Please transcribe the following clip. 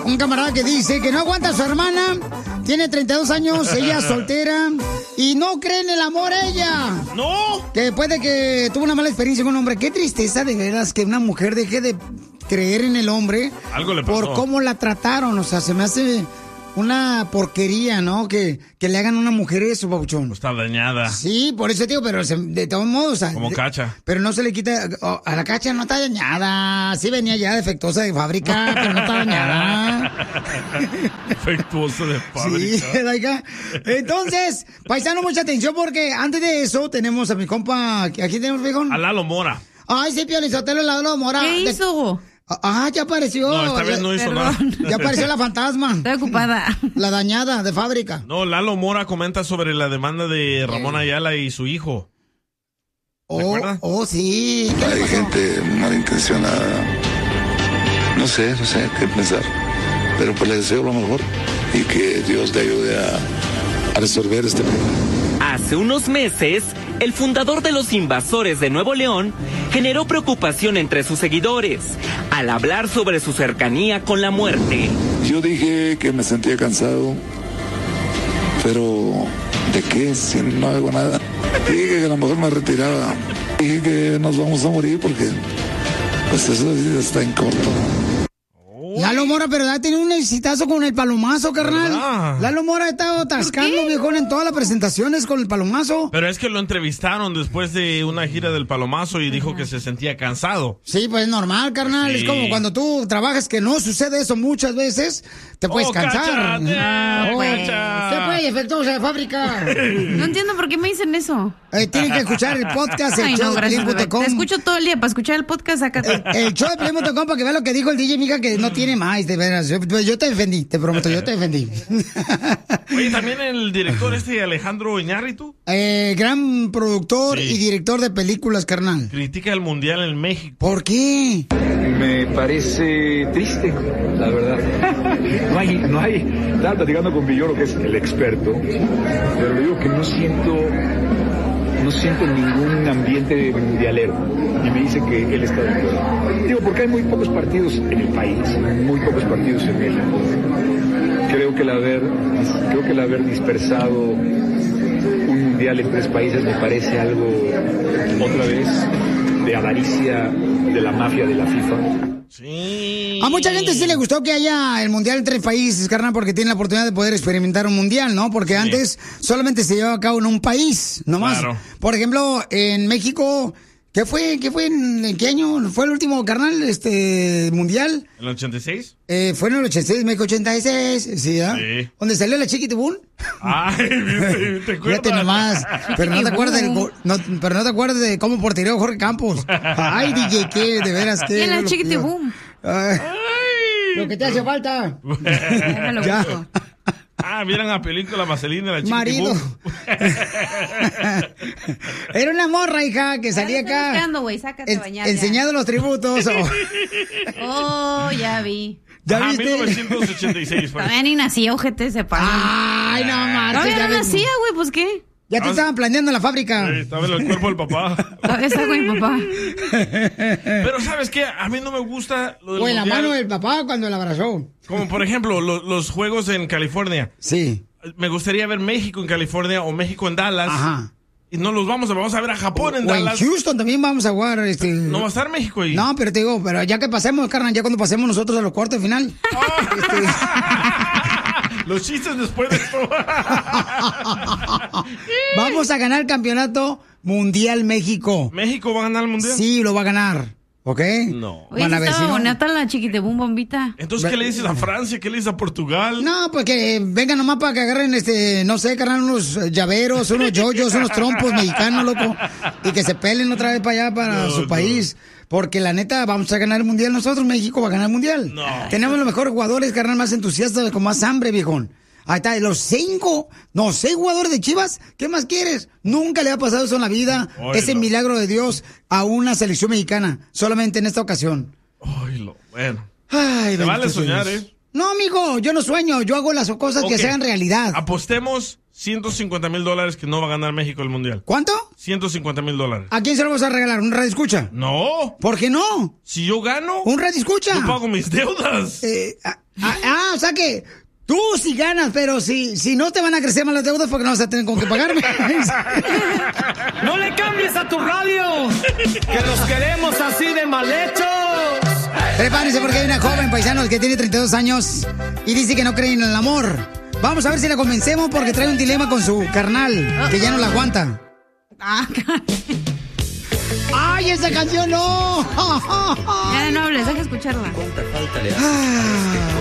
un camarada que dice que no aguanta a su hermana, tiene 32 años, ella es soltera y no cree en el amor ella. ¡No! Que después de que tuvo una mala experiencia con un hombre, qué tristeza de veras que una mujer deje de creer en el hombre. Algo le pasó. Por cómo la trataron, o sea, se me hace una porquería, ¿no? Que le hagan a una mujer eso, Pabuchón. Está dañada. Sí, por eso, tío, pero de todos modos... O sea, como Cacha. Pero no se le quita... a la Cacha no está dañada. Sí venía ya defectuosa de fábrica, pero no está dañada. Defectuosa de fábrica. Sí, Laika. Entonces, paisano, mucha atención porque antes de eso tenemos a mi compa... Aquí tenemos, viejón. A Lalo Mora. Ay, sí, Piolizotelo, Lalo Mora. ¿Qué hizo? Ya apareció. No, esta vez no hizo nada. Ya apareció la fantasma. Estoy ocupada. La dañada de fábrica. No, Lalo Mora comenta sobre la demanda de Ramón Ayala y su hijo. Sí. Hay gente malintencionada. No sé qué pensar. Pero pues le deseo lo mejor y que Dios le ayude a resolver este problema. Hace unos meses, el fundador de los Invasores de Nuevo León generó preocupación entre sus seguidores al hablar sobre su cercanía con la muerte. Yo dije que me sentía cansado, pero ¿de qué? Si no hago nada. Dije que a lo mejor me retiraba. Dije que nos vamos a morir porque pues eso está en corto. Lalo Mora, pero ya tiene un exitazo con el palomazo, carnal. ¿Verdad? Lalo Mora ha estado atascando, viejón, en todas las presentaciones con el palomazo. Pero es que lo entrevistaron después de una gira del Palomazo y dijo que se sentía cansado. Sí, pues es normal, carnal. Sí. Es como cuando tú trabajas que no sucede eso muchas veces, te puedes cansar. Cacha. Se puede, efectuosa de fábrica. No entiendo por qué me dicen eso. Tienen que escuchar el podcast, el Ay, show no, de gracias, bebé. Pelín.com. Te escucho todo el día. Para escuchar el podcast, sácate. El show de Pelín.com para que vean lo que dijo el DJ, mija, que no tiene más, de veras. Yo te defendí, te prometo, yo te defendí. Oye, también el director Alejandro Iñárritu Gran productor Sí. y director de películas, carnal. critica el Mundial en México. ¿Por qué? Me parece triste, la verdad. No hay, estaba platicando con Villoro, que es el experto, pero le digo que no siento ningún ambiente mundialero. Y me dice que él está de acuerdo. Digo, porque hay muy pocos partidos en el país, muy pocos partidos en México. Creo que el haber dispersado un mundial en 3 países me parece algo, otra vez, de avaricia de la mafia de la FIFA. Sí. A mucha gente sí le gustó que haya el mundial en 3 países, carnal, porque tiene la oportunidad de poder experimentar un mundial, ¿no? Porque antes solamente se llevaba a cabo en un país, nomás. Claro. Por ejemplo, en México, ¿qué fue? ¿En qué año fue el último, carnal, mundial? ¿El 86? Fue en el 86, México 86, ¿sí, ¿ah? Sí. ¿Dónde salió la Chiquitibún? Ay, ¿te acuerdas? Fíjate nomás, pero no te acuerdas pero no te acuerdas de cómo portereó Jorge Campos. Ay, DJ, ¿qué? De veras, ¿qué? Y en la Chiquitibum. Ay, lo que te hace falta. Déjalo, Ya. busco. Vieron la película Vaselina, la Marido. Chiquitibum. Era una morra, hija, que salía Ya te estoy acá buscando, güey, sácate a bañar ya. enseñando los tributos. Oh, ya vi. ¿Ya Ajá, viste? 1986 fue. Todavía ni nacía, ojete, se pasó. Ay, no marches. Todavía ya no ves. nacía, güey, pues ¿qué? Ya te estaban planeando en la fábrica. Estaba en el cuerpo del papá. Todavía está con mi papá. Pero ¿sabes qué? A mí no me gusta lo del O en la mundial. mano del papá cuando la abrazó. Como por ejemplo los juegos en California. Sí. Me gustaría ver México en California o México en Dallas. Ajá. Y no los vamos a ver a Japón en O en Dallas. Houston también vamos a jugar. No va a estar México ahí. No, pero te digo, pero ya que pasemos, carnal, ya cuando pasemos nosotros a los cuartos de final. Los chistes después de esto. Vamos a ganar el campeonato mundial México. ¿México va a ganar el mundial? Sí, lo va a ganar. ¿Ok? No. Oye, Van a ver si estaba no. bonita la Chiquitibum bombita. Entonces, ¿qué le dices a Francia? ¿Qué le dices a Portugal? No, pues que vengan nomás para que agarren, no sé, carnal, unos llaveros, unos yoyos, unos trompos mexicanos, loco. Y que se pelen otra vez para allá, para su país. Porque la neta, vamos a ganar el mundial nosotros, México va a ganar el mundial. No. Tenemos los mejores jugadores, carnal, más entusiastas, con más hambre, viejón. Ahí está, los 6 jugadores de Chivas, ¿qué más quieres? Nunca le ha pasado eso en la vida, Oilo. ese milagro de Dios a una selección mexicana, solamente en esta ocasión. Bueno. Ay, Te vale bendito soñar, Dios. ¿eh? No, amigo, yo no sueño, yo hago las cosas que Ok. se hagan realidad. Apostemos $150,000 que no va a ganar México el mundial. ¿Cuánto? $150,000. ¿A quién se lo vas a regalar? ¿Un radio escucha? No. ¿Por qué no? Si yo gano, ¿Un radio escucha? yo pago mis deudas. O sea que tú sí ganas, pero si no te van a crecer más las deudas porque no vas a tener con qué pagarme. ¡No le cambies a tu radio! ¡Que los queremos así de mal hechos! Prepárense porque hay una joven, paisanos, que tiene 32 años y dice que no cree en el amor. Vamos a ver si la convencemos porque trae un dilema con su carnal, que ya no la aguanta. ¡Ay, esa canción no! Ya no hables, deja escucharla. ¿Cuánta falta le hace?